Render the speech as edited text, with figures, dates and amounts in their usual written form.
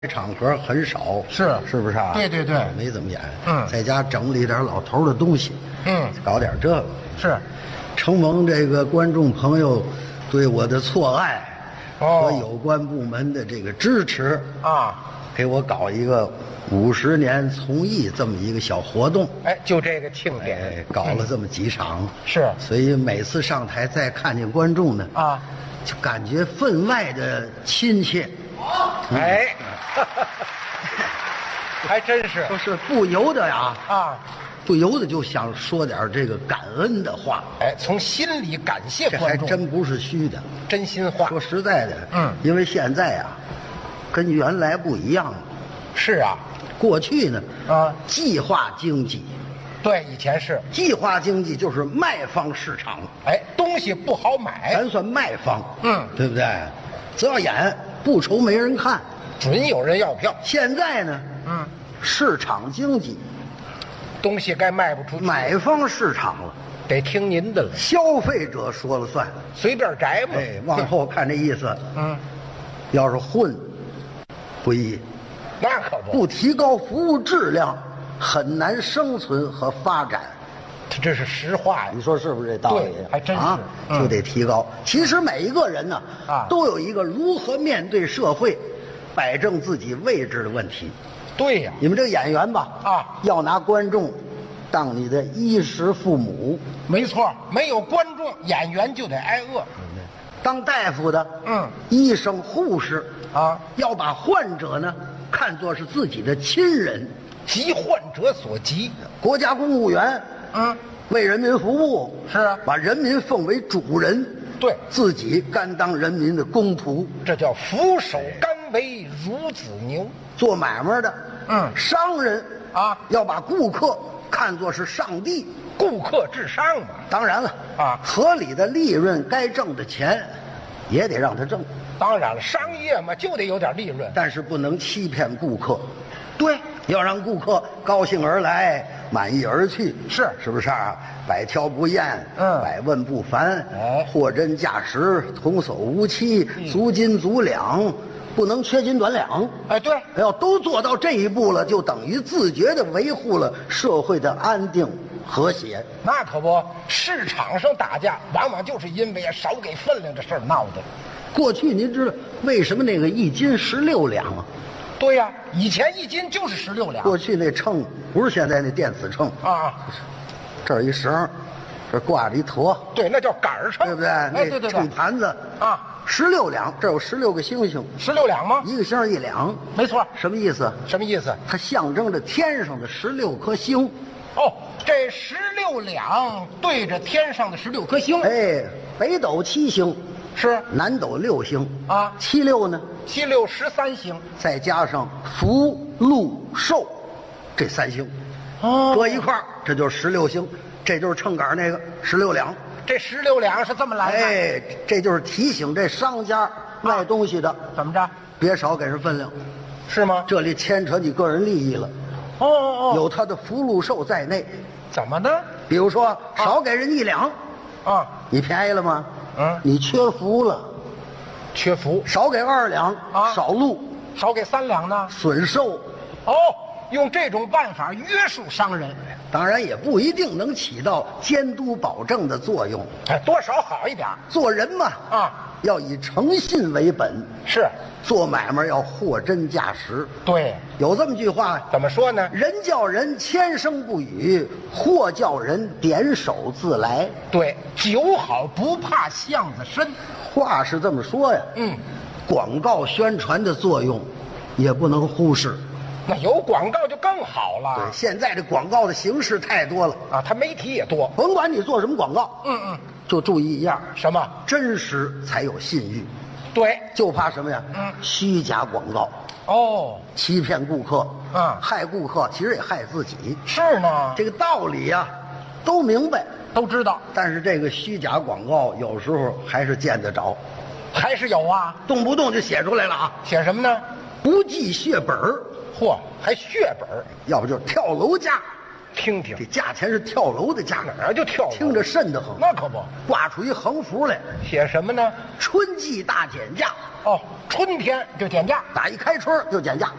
场合很少，是不是啊？ 对对对， 没怎么演。在家整理点老头的东西，搞点这个。 是， 承蒙这个观众朋友对我的错爱和有关部门的这个支持啊， 给我搞一个50年从艺这么一个小活动。 哎，就这个庆典， 搞了这么几场。 是， 所以每次上台再看见观众呢，就感觉分外的亲切。 哎，还真是， 就是不由得呀，不由得就想说点这个感恩的话。 哎，从心里感谢观众， 这还真不是虚的， 真心话。 说实在的，因为现在啊，跟原来不一样了。 是啊， 过去呢，计划经济。 对，以前是计划经济，就是卖方市场。 哎，东西不好买， 咱算卖方，对不对？只要演，不愁没人看， 准有人要票。 现在呢，市场经济， 东西该卖不出去， 买方市场了， 得听您的了， 消费者说了算， 随便摘嘛。 哎，往后看这意思，要是混，不易， 那可不提高服务质量，很难生存和发展。 这是实话呀， 你说是不是这道理？ 对，还真是， 就得提高。其实每一个人呢，都有一个如何面对社会、摆正自己位置的问题。 对呀， 你们这个演员吧，要拿观众当你的衣食父母。 没错，没有观众，演员就得挨饿。 当大夫的，医生、护士要把患者呢看作是自己的亲人， 急患者所急。 国家公务员，为人民服务， 是啊， 把人民奉为主人， 对， 自己甘当人民的公仆， 这叫俯首甘为孺子牛。 做买卖的，商人要把顾客看作是上帝， 顾客至上嘛。 当然了，合理的利润，该挣的钱也得让他挣。 当然了，商业嘛就得有点利润， 但是不能欺骗顾客。对，要让顾客高兴而来，满意而去，是不是啊？百挑不厌，百问不烦，货真价实，童叟无欺，足斤足两，不能缺斤短两。 哎，对， 要都做到这一步了，就等于自觉地维护了社会的安定和谐。 那可不，市场上打架往往就是因为少给分量这事儿闹的。 过去您知道为什么那个1斤16两啊？ 对呀，以前1斤就是16两。 过去那秤不是现在那电子秤这儿一绳，这挂着一坨， 对，那叫杆儿秤， 对不对？ 哎，对， 秤盘子16两，这有16个星星 ，16两吗？ 一个星1两， 没错。 什么意思？ 什么意思？ 它象征着天上的16颗星。 哦，这16两对着天上的16颗星。 哎，北斗7星， 是南斗6星 7、 6呢 ？7、6、13星， 再加上福、禄、寿这3星，搁一块儿，这就是16星，这就是秤杆那个16两。 这16两是这么来的。 哎，这就是提醒这商家卖东西的， 怎么着？ 别少给人分量， 是吗？ 这里牵扯你个人利益了。有他的福禄寿在内。 怎么呢？ 比如说少给人1两，你便宜了吗？你缺福了， 缺福。 少给2两，少禄。 少给3两呢， 损寿。 用这种办法约束商人， 当然也不一定能起到监督保证的作用。 哎，多少好一点。做人嘛， 要以诚信为本。 是， 做买卖要货真价实。 对， 有这么句话， 怎么说呢？ 人叫人千声不语，货叫人点手自来。 对，酒好不怕巷子深。 话是这么说呀，广告宣传的作用也不能忽视。 那有广告就更好了。 对，现在这广告的形式太多了它媒体也多。 甭管你做什么广告，就注意一样， 什么？ 真实才有信誉。 对， 就怕什么呀？虚假广告。欺骗顾客，害顾客，其实也害自己。 是呢， 这个道理呀，都明白， 都知道。 但是这个虚假广告有时候还是见得着， 还是有啊， 动不动就写出来了写什么呢？ 不计血本儿。 嚯，还血本儿， 要不就是跳楼价。 听听这价钱是跳楼的价格， 哪儿就跳楼， 听着瘆得慌。 那可不， 挂出一横幅来， 写什么呢？ 春季大减价。 哦，春天就减价， 打一开春就减价。